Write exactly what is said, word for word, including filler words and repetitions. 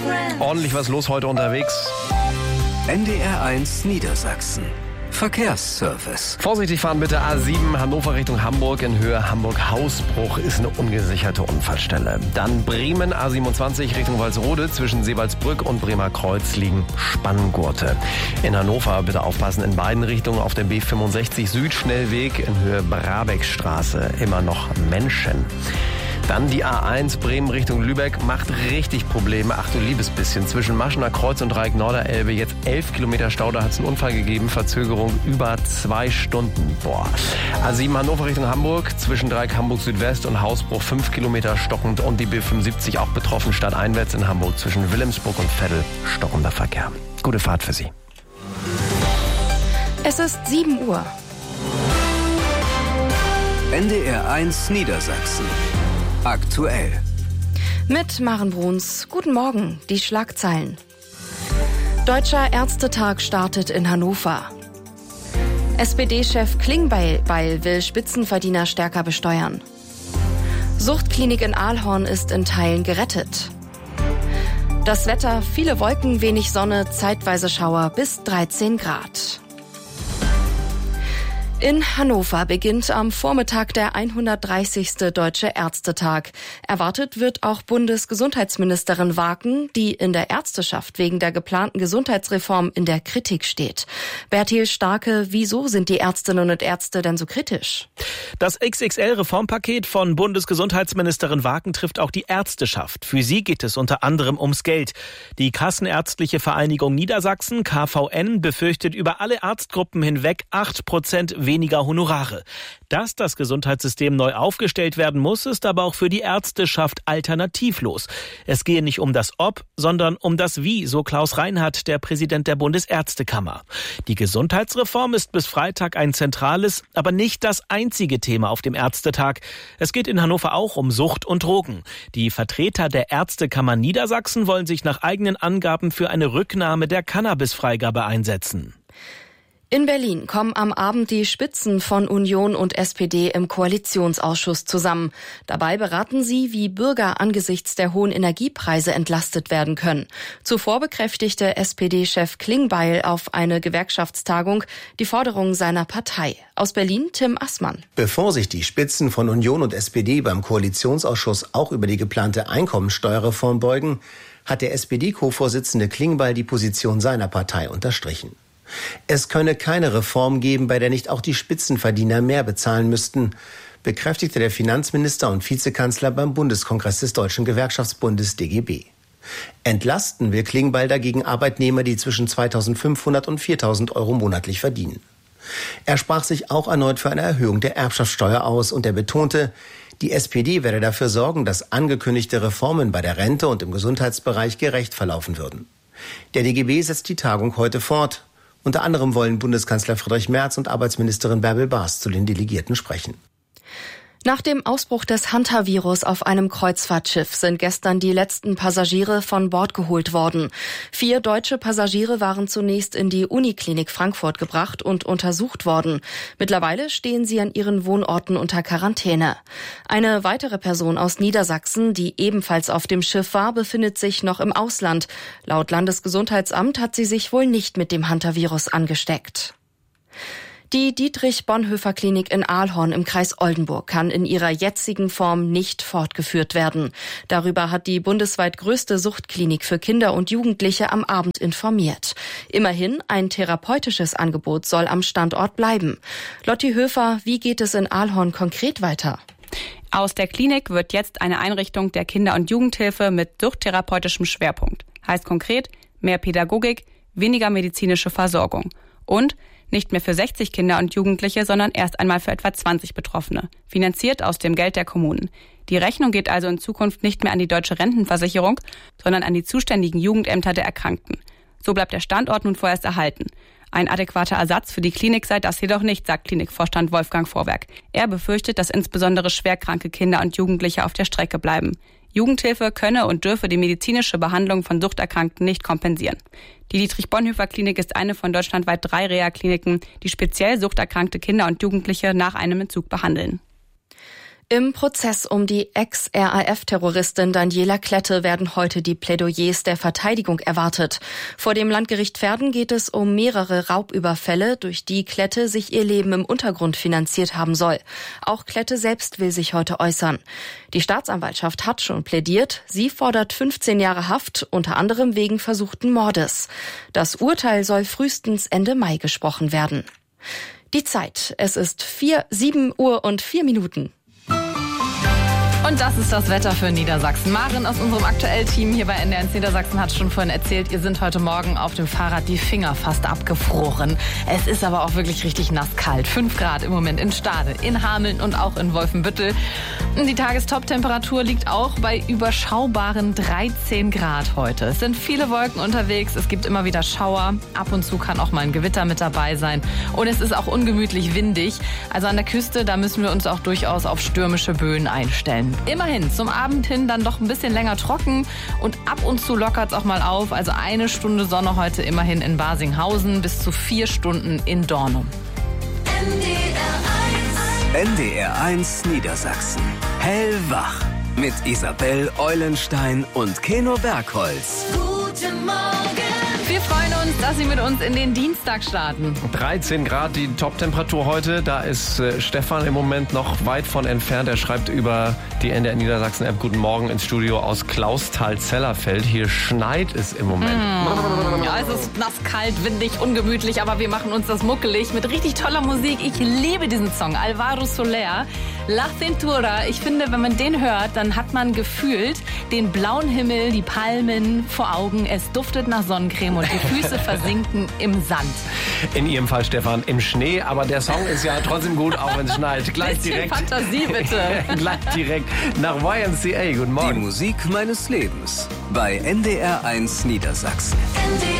Ordentlich was los heute unterwegs. N D R eins Niedersachsen. Verkehrsservice. Vorsichtig fahren bitte. A sieben Hannover Richtung Hamburg in Höhe Hamburg-Hausbruch ist eine ungesicherte Unfallstelle. Dann Bremen A siebenundzwanzig Richtung Walsrode. Zwischen Seewaldsbrück und Bremer Kreuz liegen Spanngurte. In Hannover bitte aufpassen, in beiden Richtungen auf dem B fünfundsechzig Südschnellweg in Höhe Brabeckstraße immer noch Menschen. Dann die A eins Bremen Richtung Lübeck macht richtig Probleme. Ach du liebes bisschen. Zwischen Maschener Kreuz und Dreieck Norderelbe jetzt elf Kilometer Stau. Da hat es einen Unfall gegeben. Verzögerung über zwei Stunden. Boah. A sieben Hannover Richtung Hamburg. Zwischen Dreieck Hamburg Südwest und Hausbruch fünf Kilometer stockend. Und die B fünfundsiebzig auch betroffen. Stadteinwärts in Hamburg zwischen Wilhelmsburg und Veddel stockender Verkehr. Gute Fahrt für Sie. Es ist sieben Uhr. N D R eins Niedersachsen. Aktuell. Mit Maren Bruns. Guten Morgen, die Schlagzeilen. Deutscher Ärztetag startet in Hannover. S P D-Chef Klingbeil will Spitzenverdiener stärker besteuern. Suchtklinik in Ahlhorn ist in Teilen gerettet. Das Wetter, viele Wolken, wenig Sonne, zeitweise Schauer bis dreizehn Grad. In Hannover beginnt am Vormittag der hundertdreißigste Deutsche Ärztetag. Erwartet wird auch Bundesgesundheitsministerin Waken, die in der Ärzteschaft wegen der geplanten Gesundheitsreform in der Kritik steht. Bertil Starke, wieso sind die Ärztinnen und Ärzte denn so kritisch? Das X X L-Reformpaket von Bundesgesundheitsministerin Waken trifft auch die Ärzteschaft. Für sie geht es unter anderem ums Geld. Die Kassenärztliche Vereinigung Niedersachsen, K V N, befürchtet über alle Arztgruppen hinweg acht Prozent weniger Honorare. Dass das Gesundheitssystem neu aufgestellt werden muss, ist aber auch für die Ärzteschaft alternativlos. Es gehe nicht um das Ob, sondern um das Wie, so Klaus Reinhardt, der Präsident der Bundesärztekammer. Die Gesundheitsreform ist bis Freitag ein zentrales, aber nicht das einzige Thema auf dem Ärztetag. Es geht in Hannover auch um Sucht und Drogen. Die Vertreter der Ärztekammer Niedersachsen wollen sich nach eigenen Angaben für eine Rücknahme der Cannabisfreigabe einsetzen. In Berlin kommen am Abend die Spitzen von Union und S P D im Koalitionsausschuss zusammen. Dabei beraten sie, wie Bürger angesichts der hohen Energiepreise entlastet werden können. Zuvor bekräftigte S P D-Chef Klingbeil auf eine Gewerkschaftstagung die Forderungen seiner Partei. Aus Berlin Tim Assmann. Bevor sich die Spitzen von Union und S P D beim Koalitionsausschuss auch über die geplante Einkommensteuerreform beugen, hat der S P D-Co-Vorsitzende Klingbeil die Position seiner Partei unterstrichen. Es könne keine Reform geben, bei der nicht auch die Spitzenverdiener mehr bezahlen müssten, bekräftigte der Finanzminister und Vizekanzler beim Bundeskongress des Deutschen Gewerkschaftsbundes D G B. Entlasten will Klingbeil dagegen Arbeitnehmer, die zwischen zweitausendfünfhundert und viertausend Euro monatlich verdienen. Er sprach sich auch erneut für eine Erhöhung der Erbschaftssteuer aus und er betonte, die S P D werde dafür sorgen, dass angekündigte Reformen bei der Rente und im Gesundheitsbereich gerecht verlaufen würden. Der D G B setzt die Tagung heute fort. Unter anderem wollen Bundeskanzler Friedrich Merz und Arbeitsministerin Bärbel Baas zu den Delegierten sprechen. Nach dem Ausbruch des Hantavirus auf einem Kreuzfahrtschiff sind gestern die letzten Passagiere von Bord geholt worden. Vier deutsche Passagiere waren zunächst in die Uniklinik Frankfurt gebracht und untersucht worden. Mittlerweile stehen sie an ihren Wohnorten unter Quarantäne. Eine weitere Person aus Niedersachsen, die ebenfalls auf dem Schiff war, befindet sich noch im Ausland. Laut Landesgesundheitsamt hat sie sich wohl nicht mit dem Hantavirus angesteckt. Die Dietrich-Bonhoeffer-Klinik in Ahlhorn im Kreis Oldenburg kann in ihrer jetzigen Form nicht fortgeführt werden. Darüber hat die bundesweit größte Suchtklinik für Kinder und Jugendliche am Abend informiert. Immerhin, ein therapeutisches Angebot soll am Standort bleiben. Lotti Höfer, wie geht es in Ahlhorn konkret weiter? Aus der Klinik wird jetzt eine Einrichtung der Kinder- und Jugendhilfe mit suchttherapeutischem Schwerpunkt. Heißt konkret mehr Pädagogik, weniger medizinische Versorgung und nicht mehr für sechzig Kinder und Jugendliche, sondern erst einmal für etwa zwanzig Betroffene. Finanziert aus dem Geld der Kommunen. Die Rechnung geht also in Zukunft nicht mehr an die Deutsche Rentenversicherung, sondern an die zuständigen Jugendämter der Erkrankten. So bleibt der Standort nun vorerst erhalten. Ein adäquater Ersatz für die Klinik sei das jedoch nicht, sagt Klinikvorstand Wolfgang Vorwerk. Er befürchtet, dass insbesondere schwerkranke Kinder und Jugendliche auf der Strecke bleiben. Jugendhilfe könne und dürfe die medizinische Behandlung von Suchterkrankten nicht kompensieren. Die Dietrich-Bonhoeffer-Klinik ist eine von deutschlandweit drei Reha-Kliniken, die speziell suchterkrankte Kinder und Jugendliche nach einem Entzug behandeln. Im Prozess um die Ex-R A F-Terroristin Daniela Klette werden heute die Plädoyers der Verteidigung erwartet. Vor dem Landgericht Verden geht es um mehrere Raubüberfälle, durch die Klette sich ihr Leben im Untergrund finanziert haben soll. Auch Klette selbst will sich heute äußern. Die Staatsanwaltschaft hat schon plädiert. Sie fordert fünfzehn Jahre Haft, unter anderem wegen versuchten Mordes. Das Urteil soll frühestens Ende Mai gesprochen werden. Die Zeit. Es ist vier, sieben Uhr und vier Minuten. Und das ist das Wetter für Niedersachsen. Maren aus unserem Aktuell-Team hier bei N D R eins Niedersachsen hat schon vorhin erzählt, ihr sind heute Morgen auf dem Fahrrad die Finger fast abgefroren. Es ist aber auch wirklich richtig nasskalt. Fünf Grad im Moment in Stade, in Hameln und auch in Wolfenbüttel. Die Tagestop-Temperatur liegt auch bei überschaubaren dreizehn Grad heute. Es sind viele Wolken unterwegs, es gibt immer wieder Schauer. Ab und zu kann auch mal ein Gewitter mit dabei sein. Und es ist auch ungemütlich windig. Also an der Küste, da müssen wir uns auch durchaus auf stürmische Böen einstellen. Immerhin, zum Abend hin dann doch ein bisschen länger trocken und ab und zu lockert es auch mal auf. Also eine Stunde Sonne heute immerhin in Barsinghausen, bis zu vier Stunden in Dornum. N D R eins Niedersachsen. Hellwach. Mit Isabel Eulenstein und Keno Bergholz. Guten Morgen. Wir freuen uns, dass Sie mit uns in den Dienstag starten. dreizehn Grad die Top-Temperatur heute. Da ist äh, Stefan im Moment noch weit von entfernt. Er schreibt über die N D R Niedersachsen-App Guten Morgen ins Studio aus Klausthal-Zellerfeld. Hier schneit es im Moment. Mm, ja, es ist nass, kalt, windig, ungemütlich, aber wir machen uns das muckelig mit richtig toller Musik. Ich liebe diesen Song, Alvaro Soler, La Cintura. Ich finde, wenn man den hört, dann hat man gefühlt den blauen Himmel, die Palmen vor Augen. Es duftet nach Sonnencreme und die Füße versinken im Sand. In Ihrem Fall, Stefan, im Schnee. Aber der Song ist ja trotzdem gut, auch wenn es schneit. Gleich Bisschen direkt. Fantasie, bitte. Gleich direkt nach Y M C A. Guten Morgen. Die Musik meines Lebens bei N D R eins Niedersachsen. N D